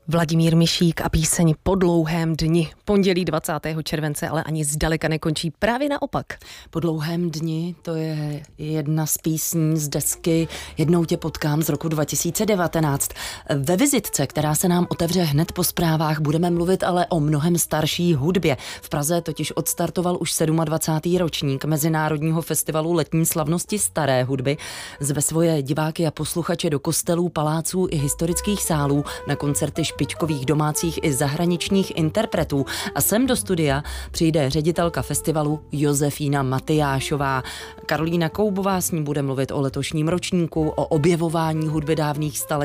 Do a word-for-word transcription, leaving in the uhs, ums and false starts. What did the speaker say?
Vladimír Mišík a píseň Po dlouhém dni. Pondělí dvacátého července, ale ani zdaleka nekončí, právě naopak. Po dlouhém dni, to je jedna z písní z desky Jednou tě potkám z roku dva tisíce devatenáct. Ve vizitce, která se nám otevře hned po zprávách, budeme mluvit ale o mnohem starší hudbě. V Praze totiž odstartoval už dvacátý sedmý ročník Mezinárodního festivalu letní slavnosti staré hudby. Zve svoje diváky a posluchače do kostelů, paláců i historických sálů na koncerty špičkových domácích i zahraničních interpretů. A sem do studia přijde ředitelka festivalu Josefína Matyášová. Karolína Koubová s ní bude mluvit o letošním ročníku, o objevování hudby dávných staletí